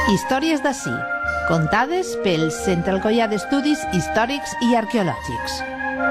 Històries d'ací, contades pel Centre Alcoià d'Estudis Històrics i Arqueològics.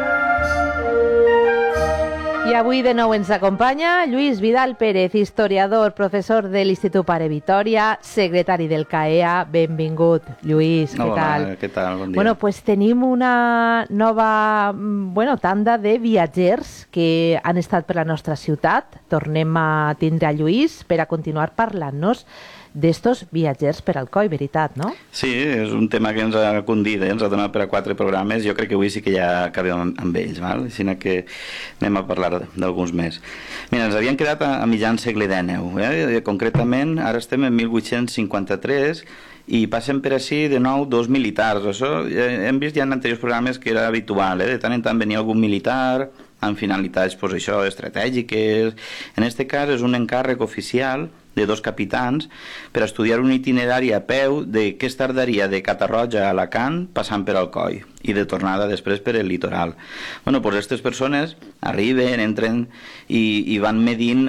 I avui de nou ens acompanya Lluís Vidal Pérez, historiador, professor de l'Institut Pare Vitòria, secretari del CAEA. Benvingut, Lluís, què tal? Hola, què tal? Bon dia. Bueno, pues tenim una nova tanda de viatgers que han estat per la nostra ciutat. Tornem a tindre a Lluís per a continuar parlant-nos d'estos viatgers per Alcoi, veritat, no? Sí, és un tema que ens ha condit, ens ha donat per a 4 programes. Jo crec que avui sí que ja acabem amb ells, val? Així que anem a parlar d'alguns més. Mira, ens havien quedat a mitjan segle XIX, concretament ara estem en 1853 i passen per ací de nou dos militars. Això hem vist ja en anteriors programes que era habitual, de tant en tant venia algun militar amb finalitats, pues això, estratègiques. En este cas és un encàrrec oficial de dos capitans per estudiar un itinerari a peu de què es tardaria de Catarroja a Alacant passant per Alcoi i de tornada després per el litoral. Bueno, doncs aquestes persones arriben, entren i van medint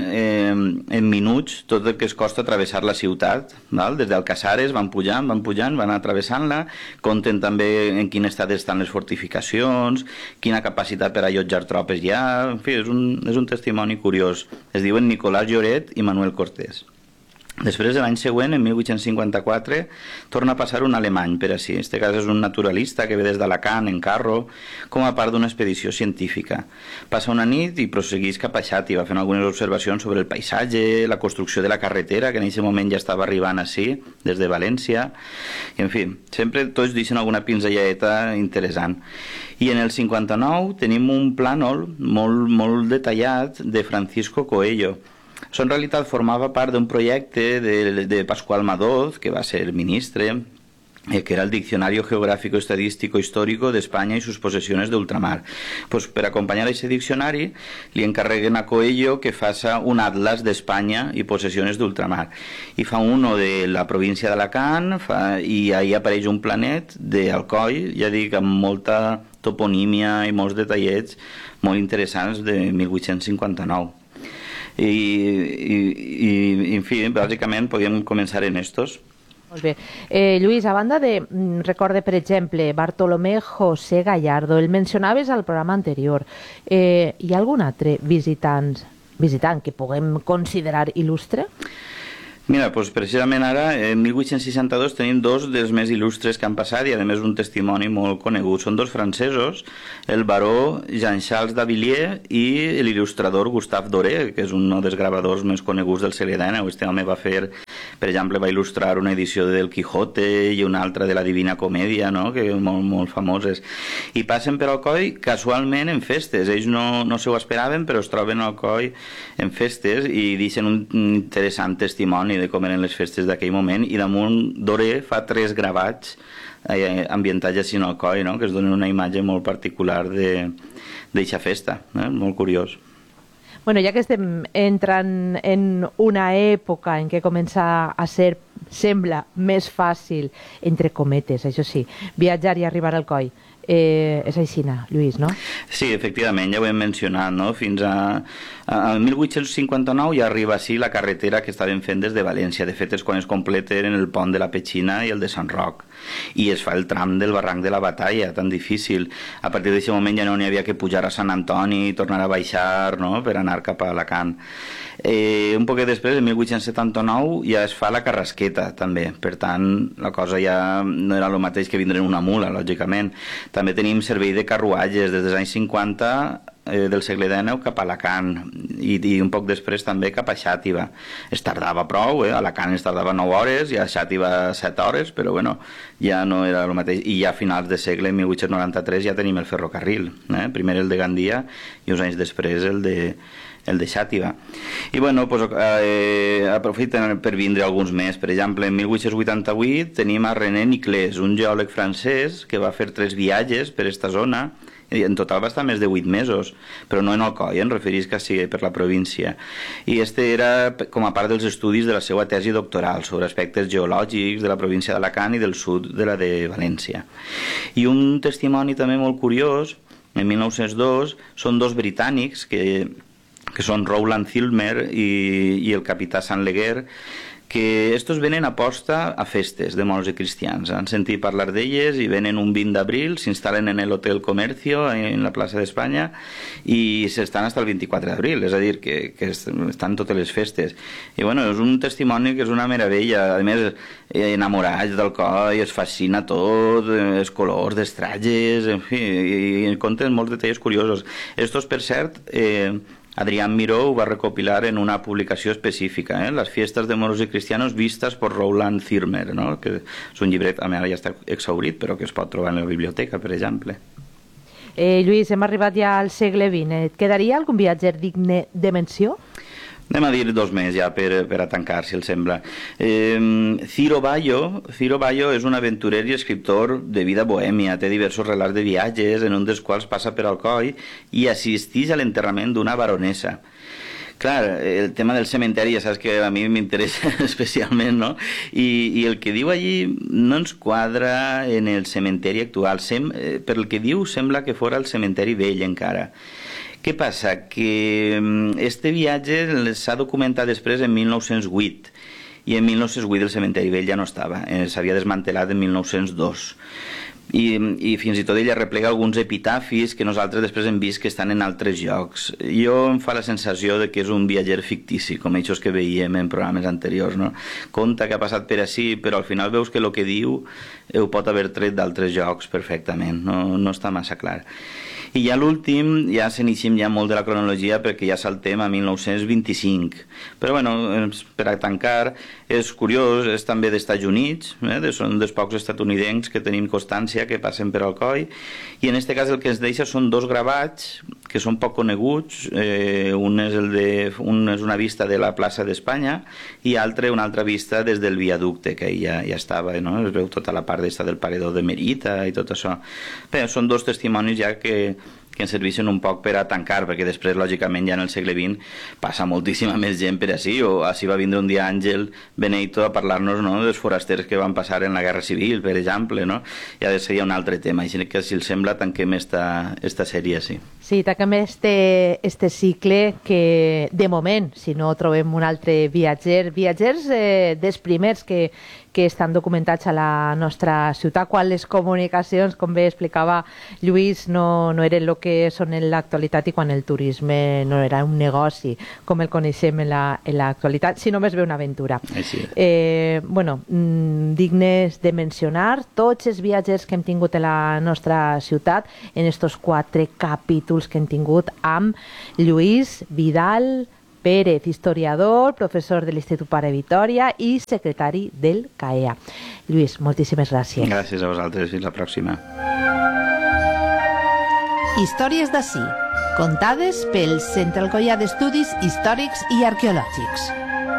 en minuts tot el que es costa travessar la ciutat, val? Des d'Alcaçares van pujant, van atravessant-la, compten també en quin estat estan les fortificacions, quina capacitat per allotjar tropes hi ha. En fi, és un testimoni curiós. Es diuen Nicolás Lloret i Manuel Cortés. Després, l'any següent, en 1854, torna a passar un alemany per ací. En aquest cas és un naturalista que ve des d'Alacant en carro com a part d'una expedició científica. Passa una nit i prossegueix cap a Xàtiva, fent algunes observacions sobre el paisatge, la construcció de la carretera, que en aquest moment ja estava arribant ací, des de València. I, en fi, sempre tots deixen alguna pinzelladeta interessant. I en el 59 tenim un plànol molt detallat de Francisco Coello. Això en realitat formava part d'un projecte de Pascual Madoz, que va ser ministre, que era el Diccionario Geográfico Estadístico Histórico de España y sus posesiones de ultramar. Pues per acompanyar a aquest diccionari li encarreguen a Coello que faça un atlas d'Espanya i possessions d'ultramar. I fa uno de la província d'Alacant i ahí apareix un planet d'Alcoi, ja dic, amb molta toponímia i molts detallets molt interessants de 1859. I en fi, bàsicament podíem començar en estos. Molt bé. Lluís, a banda de, recorde, per exemple, Bartolomé José Gallardo, el mencionaves al programa anterior. Hi ha algun altre visitant que puguem considerar il·lustre? Mira, doncs precisament ara, en 1862, tenim dos dels més il·lustres que han passat i, a més, un testimoni molt conegut. Són dos francesos, el baró Jean-Charles d'Avilliers i l'il·lustrador Gustave Doré, que és un dels gravadors més coneguts del segle XIX. Este home va fer, per exemple, va il·lustrar una edició del Quijote i una altra de la Divina Comèdia, no? Que molt famoses. I passen per Alcoi casualment en festes. Ells no se ho esperaven, però es troben a Alcoi en festes i deixen un interessant testimoni de com eren les festes d'aquell moment, i damunt Doré fa 3 gravats ambientats així en Alcoi, no? Que es donen una imatge molt particular d'eixa festa, molt curiós. Bueno, ja que estem entrant en una època en què comença a ser, sembla, més fàcil, entre cometes, això sí, viatjar i arribar al Alcoi, és aixina, Lluís, no? Sí, efectivament, ja ho hem mencionat, no? Fins a 1859 ja arriba així la carretera que estaven fent des de València. De fet, és quan es completen el pont de la Petxina i el de Sant Roc. I es fa el tram del barranc de la Batalla, tan difícil. A partir d'aquest moment ja no n'hi havia que pujar a Sant Antoni i tornar a baixar, no?, per anar cap a Alacant. Un poc després, en 1879, ja es fa la Carrasqueta, també. Per tant, la cosa ja no era el mateix que vindre en una mula, lògicament. També tenim servei de carruatges des dels anys 50 del segle XIX cap a Alacant i un poc després també cap a Xàtiva. Es tardava prou, a Alacant es tardava 9 hores i a Xàtiva 7 hores, però bueno, ja no era el mateix. I ja a finals de segle, 1893, ja tenim el ferrocarril. Primer el de Gandia i uns anys després el de Xàtiva. I bueno, aprofiten per vindre alguns més. Per exemple, en 1888 tenim a René Niclés, un geòleg francès que va fer 3 viatges per aquesta zona. En total va estar més de 8 mesos, però no en Alcoi, em referís que sí per la província. I este era com a part dels estudis de la seva tesi doctoral sobre aspectes geològics de la província d'Alacant i del sud de la de València. I un testimoni també molt curiós, en 1902, són 2 britànics que són Rowland Filmer i el capità Saint Leger, que estos venen a posta a festes de moros i cristians. Han sentit parlar d'elles i venen un 20 d'abril, s'instal·len en l'Hotel Comercio, en la plaça d'Espanya, i s'estan fins al 24 d'abril, és a dir, que estan totes les festes. I bueno, és un testimoni que és una meravella. A més, enamorats del coi, es fascina tot, els colors dels trajes, en fi, i conten molts detalls curiosos. Estos, per cert, Adrián Miró ho va recopilar en una publicació específica, Las fiestas de moros y cristianos vistas por Roland Thirmer, no? Que és un llibret, ara ja està exhaurit, però que es pot trobar en la biblioteca, per exemple. Lluís, hem arribat ja al segle XX. Et quedaria algun viatger digne de menció? Anem a dir 2 més ja per a tancar, si el sembla. Ciro Bayo és un aventurer i escriptor de vida bohèmia. Té diversos relats de viatges, en un dels quals passa per Alcoi i assisteix a l'enterrament d'una baronessa. Clar, el tema del cementeri ja saps que a mi m'interessa especialment, no? I el que diu allí no ens quadra en el cementeri actual. Per el que diu sembla que fora el cementeri vell encara. Què passa? Que este viatge s'ha documentat després en 1908 i en 1908 el cementeri vell ja no estava, s'havia desmantelat en 1902 i fins i tot ella replega alguns epitafis que nosaltres després hem vist que estan en altres llocs. Jo em fa la sensació de que és un viatger fictici, com aquests que veiem en programes anteriors, no? Conta que ha passat per ací, però al final veus que el que diu ho pot haver tret d'altres llocs perfectament, no està massa clar. I ja l'últim, ja s'iniciïm ja molt de la cronologia perquè ja saltem a 1925. Però bueno, per a tancar, és curiós, és també dels Estats Units, són dels pocs estatunidencs que tenim constància que passen per Alcoi, i en aquest cas el que es deixa són 2 gravats que són poc coneguts, un és una vista de la plaça d'Espanya i una altra vista des del viaducte, que ja estava, no? Es veu tota la part del paredor de Merita i tot això. Bé, són 2 testimonis ja que ens serveixen un poc per a tancar, perquè després, lògicament, ja en el segle XX passa moltíssima més gent per ací, o així va vindre un dia Àngel Beneito a parlar-nos, no?, dels forasters que van passar en la Guerra Civil, per exemple, no? Ja seria un altre tema, així que, si els sembla, tanquem esta sèrie, sí. Sí, tanquem este cicle que, de moment, si no trobem un altre viatgers dels primers que estan documentats a la nostra ciutat, quan les comunicacions, com bé explicava Lluís, no eren el que són en l'actualitat i quan el turisme no era un negoci com el coneixem en l'actualitat, sinó més bé una aventura. Bueno, dignes de mencionar tots els viatgers que hem tingut a la nostra ciutat en estos 4 capítols que hem tingut amb Lluís Vidal Pérez, historiador, professor de l'Institut Pare Vitòria i secretari del CAEA. Lluís, moltíssimes gràcies. Gràcies a vosaltres, fins la pròxima. Històries d'ací, contades pel Centre Alcoià d'Estudis Històrics i Arqueològics.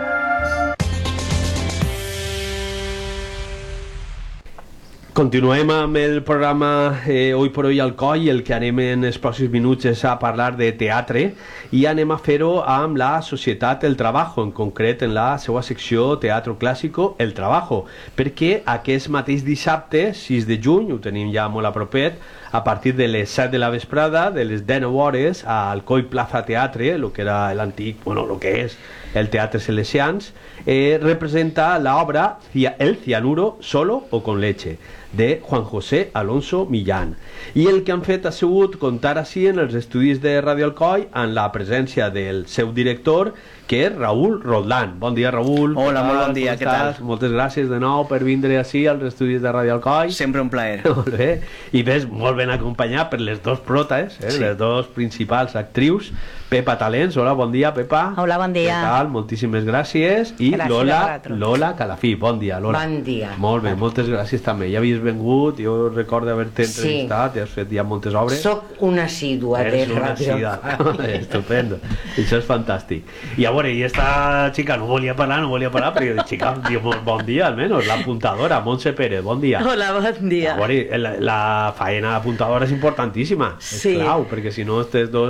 Continuem amb el programa Hoy por Hoy Alcoi, el que anem en els pròxims minuts és a parlar de teatre i anem a fer-ho amb la Societat El Trabajo, en concret en la seva secció Teatro Clásico El Trabajo, perquè aquest mateix dissabte, 6 de juny, ho tenim ja molt a propet, a partir de les 7 de la vesprada, de les 19 hores, a Alcoi Plaza Teatre, el que era l'antic, bueno, el que és el Teatre Salesians, representa l'obra El cianuro solo o con leche, de Juan José Alonso Millán. I el que han fet ha sigut contar així en els estudis de Radio Alcoi amb la presència del seu director, que és Raúl Roldán. Bon dia, Raúl. Hola, molt bon dia, què tal? Moltes gràcies de nou per vindre així als estudis de Radio Alcoi. Sempre un plaer. Molt bé. I ves molt ben acompanyat per les 2 protes, sí. Les 2 principals actrius. Pepa Talents, hola, bon dia, Pepa. Hola, bon dia. Què tal? Moltíssimes gràcies. I gràcies Lola Calafí, bon dia, Lola. Bon dia. Molt bé, moltes gràcies també. Ja havies vengut, jo recordo haver-te entrevistat, ja has fet ja moltes obres. Soc una assídua de Radio Alcoi. Estupendo, això és fantàstic. I a veure, i esta xica no volia parlar, perquè xica, bon dia, almenys, l'apuntadora, Montse Pérez, bon dia. Hola, bon dia. A veure, la faena apuntadora és importantíssima, és clau, perquè si no, aquests 2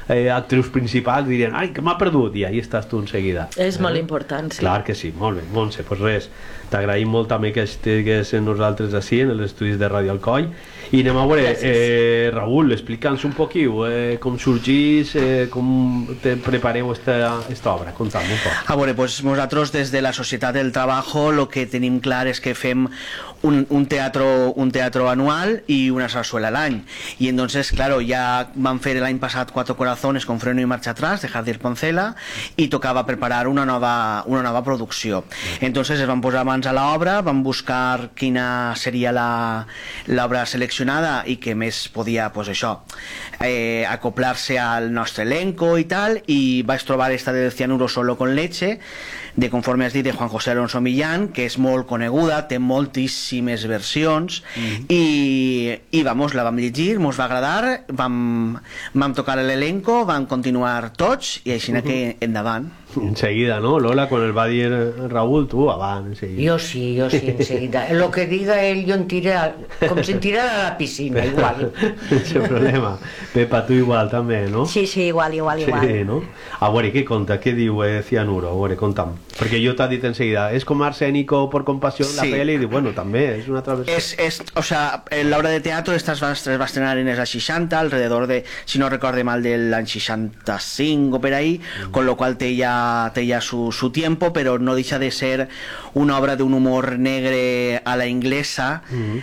actrius principals dirien, ai, que m'ha perdut, i ahí estàs tu en seguida. És molt important, sí. Clar que sí, molt bé, Montse, doncs res, t'agraïm molt també que estigués amb nosaltres així, en els estudis de Ràdio Alcoi, i anem a veure, Raül, explica'ns un poquiu com sorgís, com te prepareu esta obra, conta'm un poc. A veure, pues nosaltres des de la Societat del Trabajo lo que tenim clar és que fem un teatro anual y una zarzuela al año. Y entonces, claro, ya van fer l'any passat Cuatro Corazones con Freno y Marcha Atrás de Javier Poncela y tocava preparar una nova producció. Entonces es van posar mans a l'obra, van buscar quina seria l'obra seleccionada i que més podia, pues això, acoplar-se al nostre elenco i tal, i vaig trobar esta del Cianuro solo con leche, de Conforme has dit, de Juan José Alonso Millán, que és molt coneguda, té moltíssimes versions, i vamos, la vam llegir, mos va agradar, vam tocar l'elenco, vam continuar tots, i així que endavant. Enseguida, ¿no? Lola, con el va dir Raúl, tú avant, enseguida. Yo sí, enseguida. Lo que diga él, yo como si tirara a la piscina, igual. Ese problema. Pepa, tú igual també, no? Sí, igual. Sí, no? A veure, què conta? Què diu Cianuro? A veure, conta'm. Perquè jo t'ha dit enseguida, és com Arsénico por compasión, la peli, i diu, bueno, també, és una travessia. O sea, l'obra de teatro esta es va estrenar en els 60, alrededor de, si no recorde mal, del l'any 65 o per ahí, con lo cual té ja su tiempo, pero no deja de ser una obra d'un humor negre a la inglesa,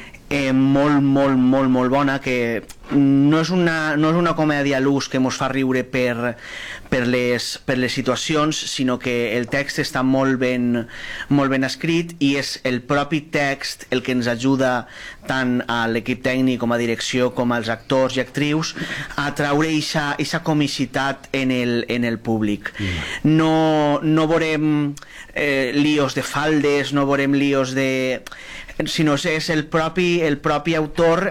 molt bona, que no és una comèdia a l'ús que mos fa riure per les situacions, sinó que el text està molt ben escrit, i és el propi text el que ens ajuda tant a l'equip tècnic com a direcció com als actors i actrius a traure eixa comicitat en el públic. No veurem líos de faldes, no veurem líos de... sinó és el propi autor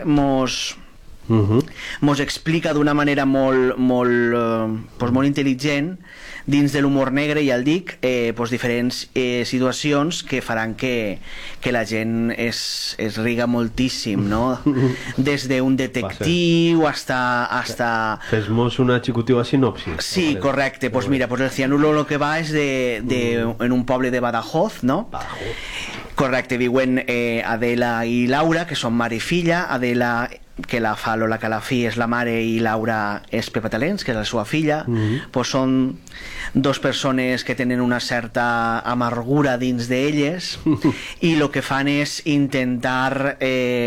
mos explica d'una manera molt intel·ligent, dins de l'humor negre, ja el dic, diferents situacions que faran que la gent es riga moltíssim, no? Des d'un detectiu hasta... Fes-mos una xicotiva sinopsi. Sí, correcte. Pues mira, el Cianuro lo que va és en un poble de Badajoz, no? Correcte, viuen Adela i Laura, que són mare i filla. Adela, que la fa Lola Calafí, és la mare, i Laura és Pepa Talents, que és la seva filla. Pues són dos persones que tenen una certa amargura dins d'elles, i el que fan és intentar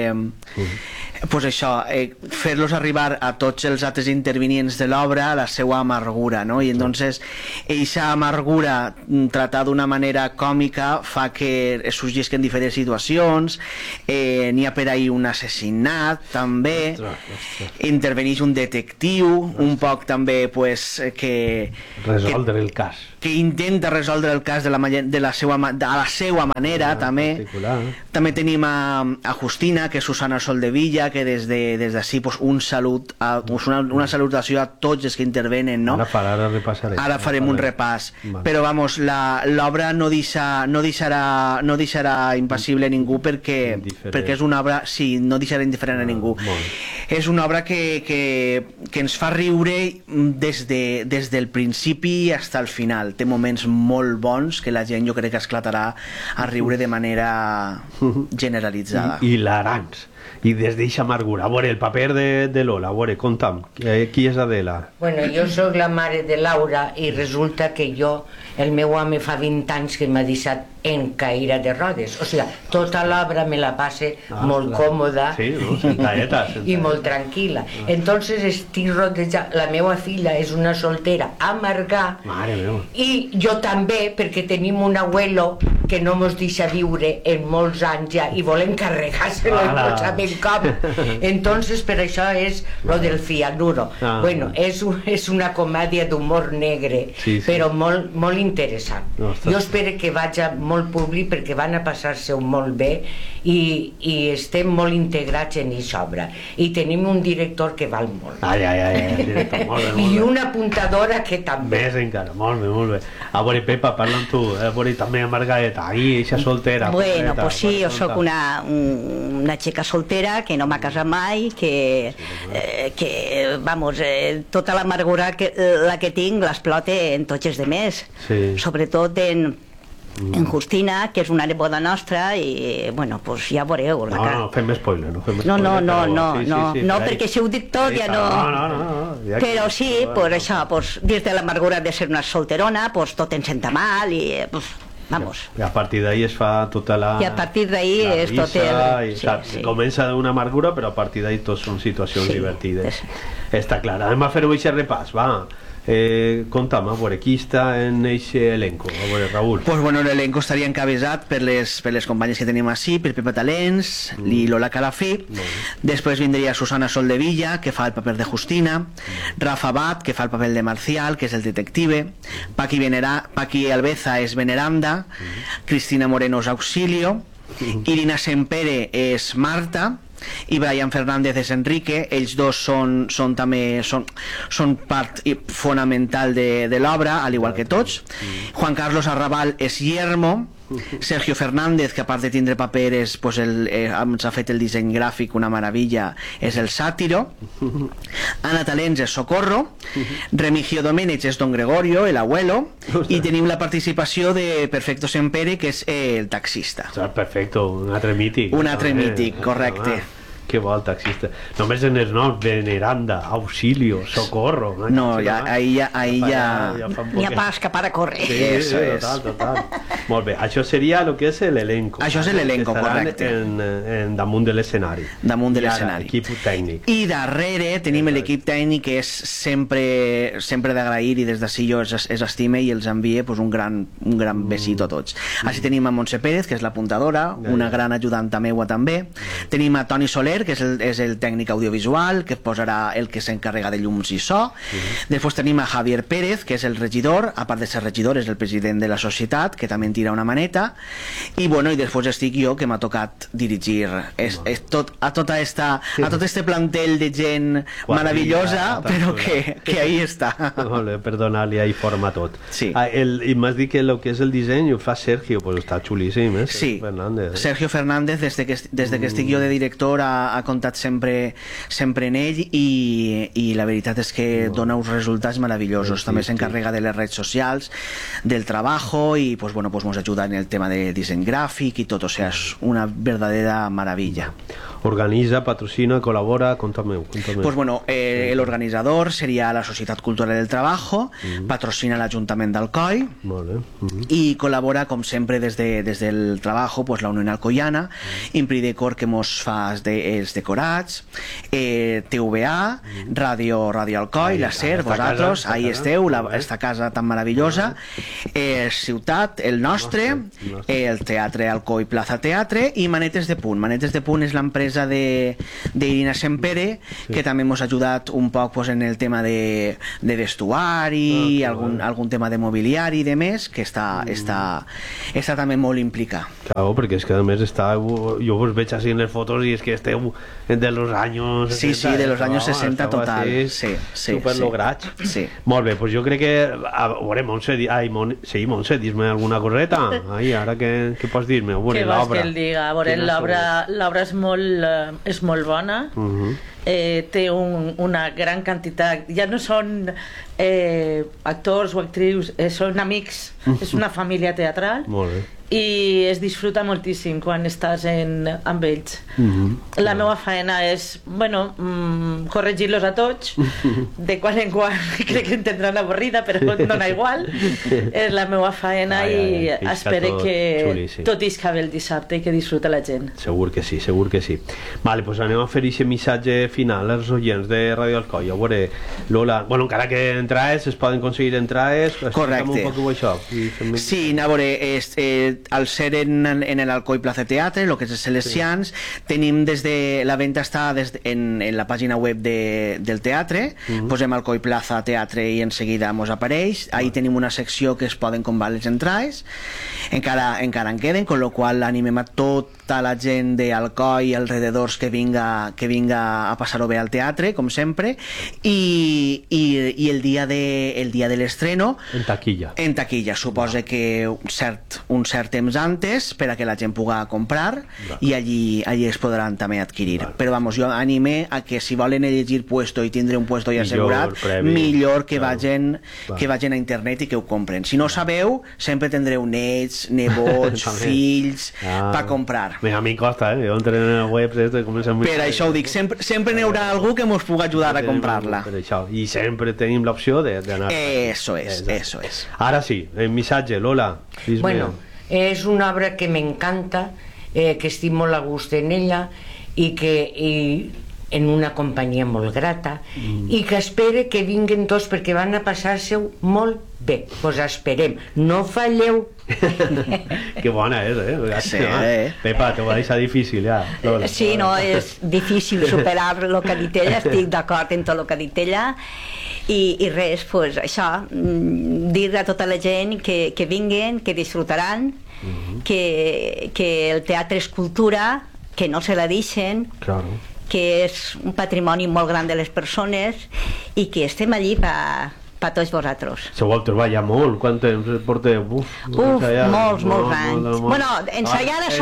fer-los arribar a tots els altres intervenients de l'obra la seva amargura, no? I entonces eixa amargura tratada d'una manera còmica fa que es sorgisquen diferents situacions, n'hi ha per ahí un assassinat també, interveneix un detectiu, un poc també que resoldre el cas, que intenta resoldre el cas de la seva manera, també. També tenim a Justina, que és Susana Soldevilla, que des d'ací una salutació a tots els que intervenen, no? Ara farem un repàs, però vamos, l'obra no deixarà impassible a ningú, perquè és una obra, sí, no deixarà indiferent a ningú. És una obra que ens fa riure des del principi fins al final. Té moments molt bons que la gent, jo crec, que esclatarà a riure de manera generalitzada. Hilarants. I des d'eixa amargura. A veure, el paper de Lola, a veure, conta'm, qui és Adela? Bueno, jo sóc la mare de Laura, i resulta que el meu home fa 20 anys que m'ha deixat en caïra de rodes, o sigui, tota l'obra me la passe molt còmoda i molt tranquil·la. Entonces estic rodejada, la meva filla és una soltera amarga, i jo també, perquè tenim un abuelo que no mos deixa viure en molts anys ja i volem carregar-se-lo i no sabem com. Entonces per això és lo del Cianuro. Bueno, és una comèdia d'humor negre, però molt interessant. Jo espero que vagi molt públic, perquè van a passar-se-ho molt bé, i estem molt integrats en aquesta obra, i tenim un director que val molt, i una apuntadora que també. Més encara, molt bé. A veure, Pepa, parla amb tu, a veure, també amargaeta. soltereta, ahí, eixa soltera. Bueno, pues sí, jo sóc una xica soltera que no m'ha casat mai, que vamos, tota l'amargura la que tinc l'explote en tots els demés, sobretot en Justina, que és una neboda nostra, i, bueno, pues ja veureu. No, fem spoiler, no fem spoiler. No, perquè si ho dic tot ja no... No. Però sí, pues això, dins de l'amargura de ser una solterona, pues tot em senta mal i... Vamos. I a partir d'ahí es fa tota la... I a partir d'ahí és tot el... Comença d'una amargura, però a partir d'ahí tot són situacions divertides. Està clar. Anem a fer-ho aquest repàs, va. Conta'm, a veure, qui està en aquest elenco? A veure, Raúl. Pues bueno, l'elenco estaria encabezat per les companyes que tenim així, per Pepa Talents i Lola Calafí. Després vindria Susana Soldevilla, que fa el paper de Justina, Rafa Abad, que fa el paper de Marcial, que és el detective, Paqui Albeza és Veneranda, Cristina Moreno és Auxilio, Irina Sempere és Marta, i Brian Fernández és Enrique. Ells dos són part fonamental de l'obra, al igual que tots. Juan Carlos Arrabal és Guillermo. Sergio Fernández, que a part de tindre paper ens ha fet el disseny gràfic una meravella, és el Sátiro. Ana Talents és Socorro. Remigio Domènech és Don Gregorio, el abuelo. I tenim la participació de Perfecto Sempere, que és el taxista. Perfecto, un altre mític. Un altre mític, correcte. Que bo el taxista. Només en els noms, Veneranda, Auxilio, Socorro. No, ahí ja... N'hi ha pas que para córrer. Sí, total. Molt bé, això seria el que és l'elenco. Això és l'elenco, correcte. Damunt de l'escenari. Damunt de l'escenari. L'equip tècnic. I darrere tenim l'equip tècnic, que és sempre d'agrair, i des d'ací jo els estime i els envie un gran besito a tots. Així tenim a Montse Pérez, que és l'apuntadora, una gran ajudanta meua també. Tenim a Toni Soler, que és el tècnic audiovisual, que posarà el que s'encarrega de llums i so. Després tenim a Javier Pérez, que és el regidor, a part de ser regidor és el president de la societat, que també en tira una maneta. I després estic jo, que m'ha tocat dirigir a tot este plantel de gent meravellosa, però que ahí està. Per donar-li ahí forma a tot. I m'has dit que el que és el disseny ho fa Sergio, pues està xulíssim, Sí, Sergio Fernández, des que estic jo de director, ha comptat sempre en ell, i la veritat és que dona uns resultats meravellosos. També s'encarrega de les redes socials, del treballo, i ens ajuda en el tema de disseny gràfic i tot, o sea, és una verdadera meravella. Organiza, patrocina, colabora, contame. Pues bueno, el organizador sería la Societat Cultural del Trabajo, patrocina l'Ajuntament d'Alcoi, i colabora, com sempre, des del Trabajo, la Unió Alcoiana, Impridecor, que mos fa els decorats, TVA, Ràdio Alcoi, la SER, vosaltres, ahí esteu, esta casa tan meravellosa, Ciutat, el nostre, el Teatre Alcoi Plaza Teatre, i Manetes de Punt. Manetes de Punt és l'empresa d'Irina Sempere, que també ens ha ajudat un poc en el tema de vestuari, algun tema de mobiliari i de més, que està també molt implicat. Claro, perquè és que a més jo vos veig així en les fotos i és que esteu de los años 60. Sí, de los años 60 total. Superlograts. Molt bé, doncs jo crec que a veure, Montse, dis-me alguna coseta. Ara què pots dir-me? Què vols que el diga? A veure, l'obra és molt bona, té una gran quantitat, ja no són actors o actrius, són amics, és una família teatral. Molt bé. I es disfruta moltíssim quan estàs amb ells. La meva feina és, corregir-los a tots, de quan en quan crec que entendran avorrida, però dona igual. És la meva feina i espero que tot iscabe el dissabte i que disfruta la gent. Segur que sí. Vale, doncs anem a fer aquest missatge final als oients de Radio Alcoi. A veure, Lola, encara que entrades, es poden aconseguir entrades. Correcte. Sí, a veure, al ser en el Alcoi Plaza Teatre, el que és Celestians, tenim la venda està en la pàgina web del teatre, posem Alcoi Plaza Teatre i en seguida mos apareix, ahí tenim una secció que es poden comprar les entrades, encara en queden, con lo qual animem a tot tota la gent d'Alcoi i alrededors que vinga a passar-ho bé al teatre, com sempre, i el dia de l'estreno en taquilla suposa que un cert temps antes per a que la gent pugui comprar i allí es podran també adquirir. Però vamos, jo anime a que si volen llegir puesto i tindre un puesto ja assegurat, millor que vagin a internet i que ho compren. Si no sabeu, sempre tindreu nets, nebots, fills per comprar. A mi costa, jo entreno en el web per això ho dic, sempre n'hi haurà algú que mos pugui ajudar a comprar-la i sempre tenim l'opció d'anar. Eso es. Ara sí, el missatge, Lola. Bueno, és una obra que m'encanta, que estic molt a gust en ella i en una companyia molt grata i que espere que vinguen tots perquè van a passar-se-ho molt bé. Pues esperem, no falleu. Que bona és, Sí, Pepa, t'ho va deixar difícil, ja. Sí, no, és difícil superar el que ha dit ella, estic d'acord en tot el que ha dit ella, i res, pues això, dir a tota la gent que vinguen, que disfrutaran, que el teatre és cultura, que no se la deixen, que és un patrimoni molt gran de les persones i que estem allí per tots vosaltres. Se ho heu trobat ja molt? Quant temps porteu? Molts anys. Bueno, ensayar això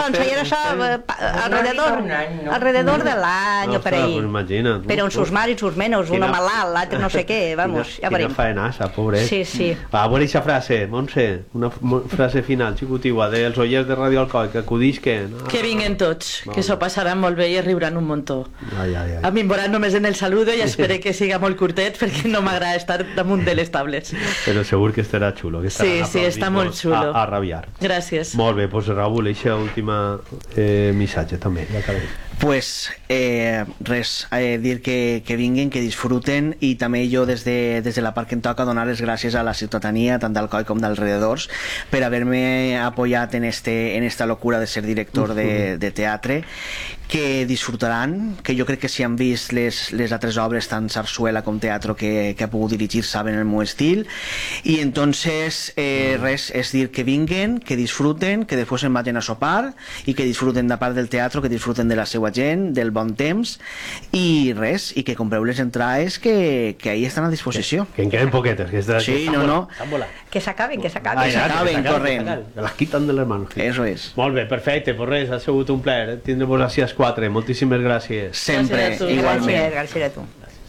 alrededor de l'any o per ahí. Però amb sus mares i sus menos, uno malalt, l'altre no sé què, vamos, ja veurem. Quina faenassa, pobret. Sí. Va, a veure aquesta frase, Montse, una frase final, xicotigua, dels oients de Radio Alcoi, que acudisquen. Que vinguen tots, que s'ho passaran molt bé i es riuran un muntó. A mi em veuran només en el saludo i espero que siga molt curtet perquè no m'agrada estar damunt de les tables. Però segur que estarà xulo. Sí, està molt xulo. A rabiar. Gràcies. Molt bé, doncs Raül, eixa última missatge també. Pues res, dir que vinguin, que disfruten, i també jo des de la part que em toca donar les gràcies a la ciutadania, tant d'Alcoi com d'alrededors, per haver-me apoyat en esta locura de ser director de teatre, que disfrutaran, que jo crec que si han vist les altres obres, tant Sarsuela com teatro que ha pogut dirigir, saben el meu estil, i entonces res, és dir que vinguen, que disfruten, que després se'n vagin a sopar i que disfruten de part del teatre, que disfruten de la seva gent, del bon temps, i res, i que compreu les entrades que ahí estan a disposició. Que en queden poquetes. Sí, no. Que s'acaben, corrent. Que las quitan de les manos. Eso es. Molt bé, perfecte, pues res, ha sigut un plaer tindre-vos així als quatre. Moltíssimes gràcies. Sempre, igualment. Gràcies a tu.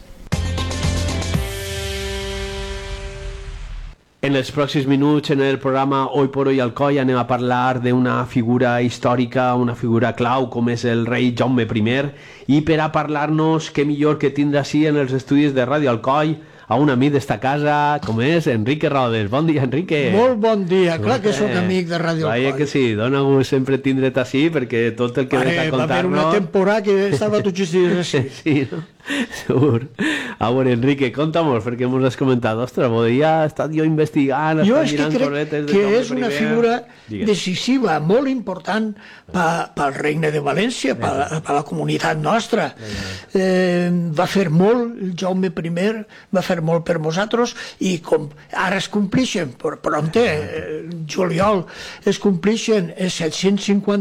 En els pròxims minuts, en el programa Hoy por Hoy Alcoi, anem a parlar d'una figura històrica, una figura clau, com és el rei Jaume I, i per a parlar-nos, què millor que tindre així en els estudis de Ràdio Alcoi a un amic d'esta casa, com és Enrique Rodes. Bon dia, Enrique. Molt bon dia, clar que sóc amic de Ràdio Alcoi. Vaja que sí, dona gust sempre tindre't així, perquè tot el que ves a contar-nos... Va haver una temporada que estava tots els dies així. Sí, no? Segur. A veure, Enrique, conta'mos, perquè mos has comentat, ostres, podria estar jo investigant, jo és que crec que és una figura decisiva, molt important pel Regne de València, per la comunitat nostra. Va fer molt, el Jaume I va fer molt per nosaltres, i com ara es complixen, prompte, juliol, es complixen 750